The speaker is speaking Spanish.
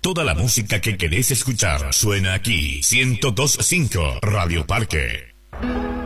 Toda la música que querés escuchar suena aquí. 102.5 Radio Parque.